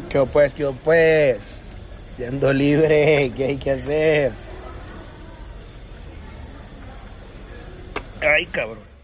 Qué pues. Yendo libre, ¿qué hay que hacer? Ay, cabrón.